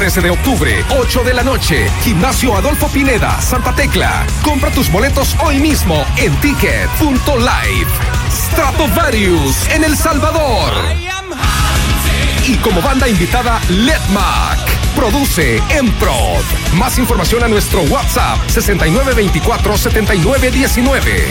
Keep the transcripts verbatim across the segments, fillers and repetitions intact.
trece de octubre, ocho de la noche, Gimnasio Adolfo Pineda, Santa Tecla. Compra tus boletos hoy mismo en ticket punto live. Stratovarius en El Salvador. Y como banda invitada, Letmac. Produce Emprod. Más información a nuestro WhatsApp sesenta y nueve veinticuatro setenta y nueve diecinueve.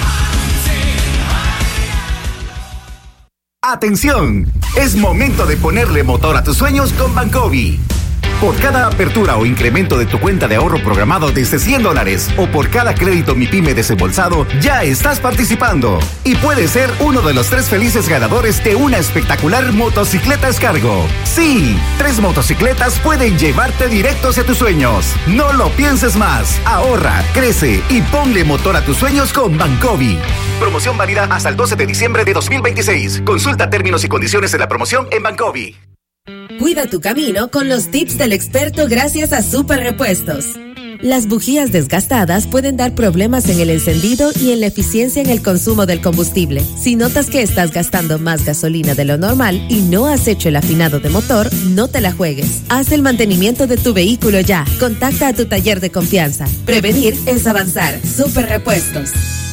¡Atención! Es momento de ponerle motor a tus sueños con Bancovi. Por cada apertura o incremento de tu cuenta de ahorro programado desde cien dólares o por cada crédito MIPYME desembolsado, ya estás participando. Y puedes ser uno de los tres felices ganadores de una espectacular motocicleta Escargo. Sí, tres motocicletas pueden llevarte directo hacia tus sueños. No lo pienses más. Ahorra, crece y ponle motor a tus sueños con Bancovi. Promoción válida hasta el doce de diciembre de dos mil veintiséis. Consulta términos y condiciones de la promoción en Bancovi. Cuida tu camino con los tips del experto gracias a Super Repuestos. Las bujías desgastadas pueden dar problemas en el encendido y en la eficiencia en el consumo del combustible. Si notas que estás gastando más gasolina de lo normal y no has hecho el afinado de motor, no te la juegues. Haz el mantenimiento de tu vehículo ya. Contacta a tu taller de confianza. Prevenir es avanzar. Super Repuestos.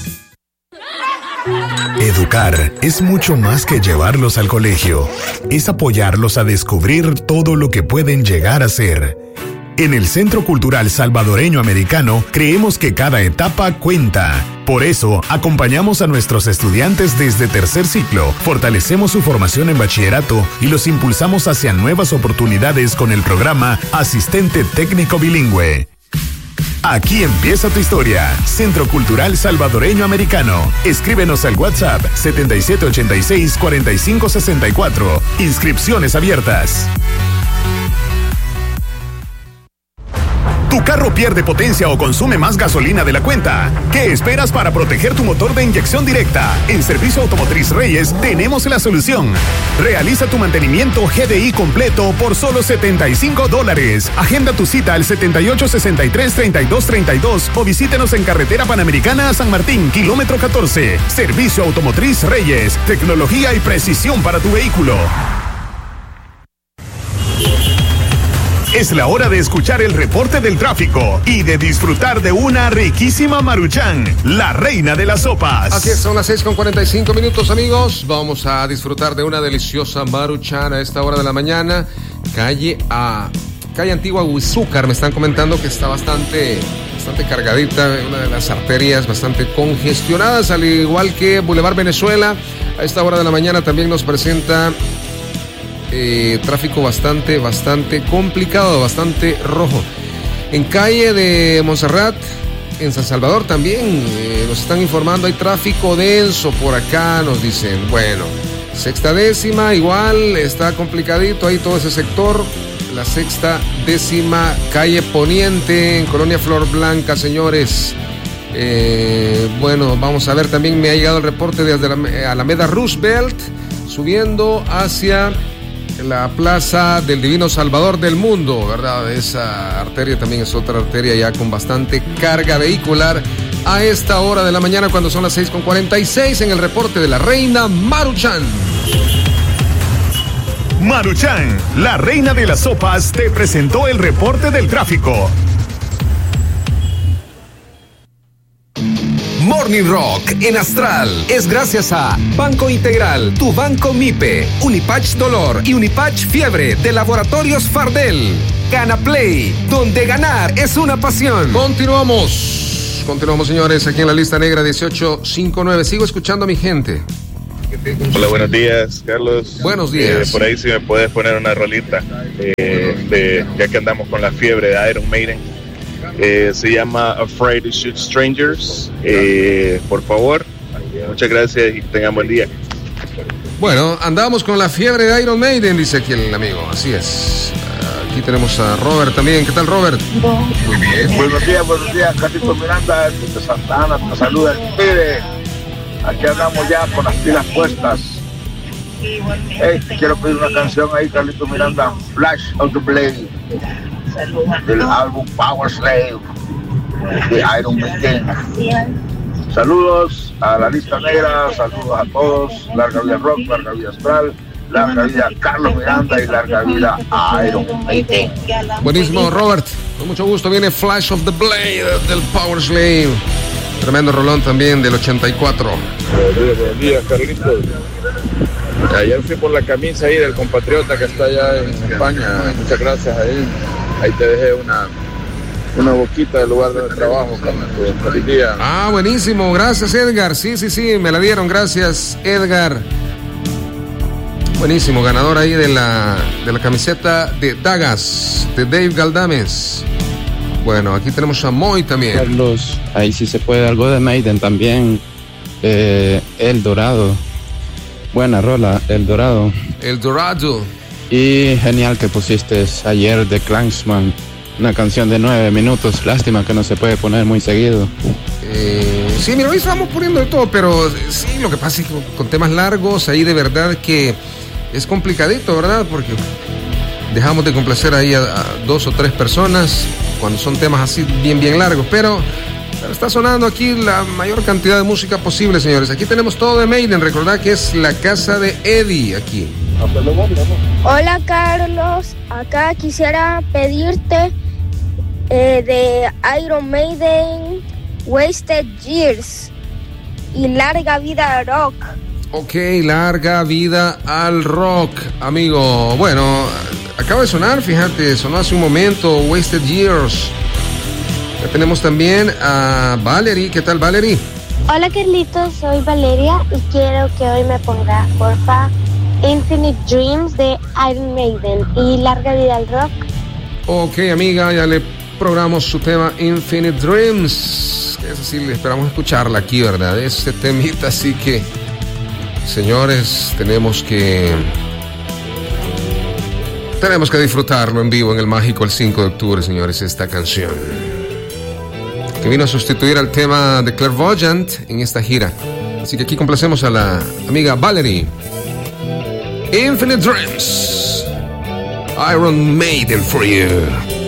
Educar es mucho más que llevarlos al colegio. Es apoyarlos a descubrir todo lo que pueden llegar a ser. En el Centro Cultural Salvadoreño Americano creemos que cada etapa cuenta. Por eso, acompañamos a nuestros estudiantes desde tercer ciclo, fortalecemos su formación en bachillerato y los impulsamos hacia nuevas oportunidades con el programa Asistente Técnico Bilingüe. Aquí empieza tu historia. Centro Cultural Salvadoreño Americano. Escríbenos al WhatsApp setenta y siete ochenta y seis cuarenta y cinco sesenta y cuatro. Inscripciones abiertas. ¿Tu carro pierde potencia o consume más gasolina de la cuenta? ¿Qué esperas para proteger tu motor de inyección directa? En Servicio Automotriz Reyes tenemos la solución. Realiza tu mantenimiento G D I completo por solo setenta y cinco dólares. Agenda tu cita al setenta y ocho sesenta y tres treinta y dos treinta y dos o visítenos en Carretera Panamericana a San Martín, kilómetro catorce. Servicio Automotriz Reyes. Tecnología y precisión para tu vehículo. Es la hora de escuchar el reporte del tráfico y de disfrutar de una riquísima Maruchan, la reina de las sopas. Así es, son las seis con cuarenta y cinco minutos, amigos. Vamos a disfrutar de una deliciosa Maruchan a esta hora de la mañana. Calle a calle Antigua Huizúcar, me están comentando que está bastante, bastante cargadita, una de las arterias bastante congestionadas, al igual que Boulevard Venezuela. A esta hora de la mañana también nos presenta Eh, tráfico bastante, bastante complicado, bastante rojo. En calle de Montserrat, en San Salvador también, eh, nos están informando, hay tráfico denso por acá, nos dicen. Bueno, sexta décima, igual, está complicadito ahí todo ese sector. La sexta décima, calle Poniente, en Colonia Flor Blanca, señores. Eh, bueno, vamos a ver, también me ha llegado el reporte desde la Alameda Roosevelt, subiendo hacia la Plaza del Divino Salvador del Mundo, ¿verdad? Esa arteria también es otra arteria ya con bastante carga vehicular a esta hora de la mañana, cuando son las seis con cuarenta y seis, en el reporte de la reina Maruchan. Maruchan, la reina de las sopas, te presentó el reporte del tráfico. Morning Rock en Astral es gracias a Banco Integral, tu banco MIPE, Unipatch Dolor y Unipatch Fiebre de Laboratorios Fardel. Gana Play, donde ganar es una pasión. Continuamos, continuamos, señores, aquí en la lista negra dieciocho cincuenta y nueve. Sigo escuchando a mi gente. Hola, buenos días, Carlos. Buenos días. Eh, por ahí si me puedes poner una rolita, eh, de, ya que andamos con la fiebre de Iron Maiden. Eh, se llama Afraid to Shoot Strangers. Eh, por favor, muchas gracias y tengan buen día. Bueno, andamos con la fiebre de Iron Maiden, dice aquí el amigo. Así es. Aquí tenemos a Robert también. ¿Qué tal, Robert? Muy bien. Buenos días, buenos días. Carlito Miranda, de Santa Ana, te saluda. Mire, aquí andamos ya con las pilas puestas. Hey, quiero pedir una canción ahí, Carlito Miranda. Flash of the Blade, del álbum Power Slave de Iron Maiden. Saludos a la lista negra, saludos a todos, larga vida rock, larga vida astral, larga vida a Carlos Miranda y larga vida a Iron Maiden. Buenísimo, Robert. Con mucho gusto viene Flash of the Blade del Power Slave. Tremendo rolón también del ochenta y cuatro. Buenos días, buenos días, Carlitos. Ayer fui por la camisa ahí del compatriota que está allá en España. Muchas gracias ahí. Ahí te dejé una, una boquita del lugar de trabajo. Feliz día. Ah, buenísimo. Gracias, Edgar. Sí, sí, sí, me la dieron. Gracias, Edgar. Buenísimo. Ganador ahí de la, de la camiseta de Dagas, de Dave Galdames. Bueno, aquí tenemos a Moy también. Carlos, ahí sí se puede algo de Maiden también. Eh, El Dorado. Buena rola, El Dorado. El Dorado. Y genial que pusiste ayer de Clansman. Una canción de nueve minutos. Lástima que no se puede poner muy seguido. Eh, sí, mira, hoy estamos poniendo de todo, pero sí, lo que pasa es que con temas largos, ahí de verdad que es complicadito, ¿verdad? Porque dejamos de complacer ahí a, a dos o tres personas cuando son temas así bien, bien largos, pero, pero está sonando aquí la mayor cantidad de música posible, señores. Aquí tenemos todo de Maiden, recordad que es la casa de Eddie aquí. Hola, Carlos, acá quisiera pedirte eh, de Iron Maiden, Wasted Years y Larga Vida al Rock. Ok, Larga Vida al Rock, amigo. Bueno, acaba de sonar, fíjate, sonó hace un momento, Wasted Years. Ya tenemos también a Valerie. ¿Qué tal, Valerie? Hola, Carlitos, soy Valeria y quiero que hoy me pongas, porfa, Infinite Dreams de Iron Maiden y Larga Vida al Rock. Ok, amiga, ya le programamos su tema Infinite Dreams. Es así, le esperamos escucharla aquí, ¿verdad? Este temita, así que, señores, tenemos que tenemos que disfrutarlo en vivo en el Mágico el cinco de octubre, señores, esta canción que vino a sustituir al tema de Clairvoyant en esta gira. Así que aquí complacemos a la amiga Valerie. Infinite Dreams, Iron Maiden for you.